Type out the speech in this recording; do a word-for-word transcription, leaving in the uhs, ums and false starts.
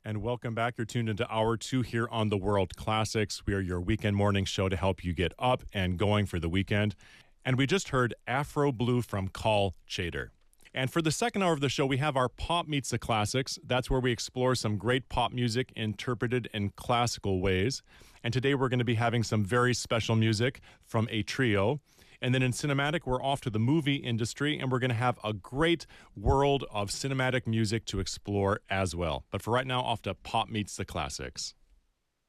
And welcome back. You're tuned into hour two here on the World Classics. We are your weekend morning show to help you get up and going for the weekend. And we just heard Afro Blue from Call Chater. And for the second hour of the show, we have our Pop Meets the Classics. That's where we explore some great pop music interpreted in classical ways. And today we're going to be having some very special music from a trio. And then in cinematic, we're off to the movie industry, and we're going to have a great world of cinematic music to explore as well. But for right now, off to Pop Meets the Classics.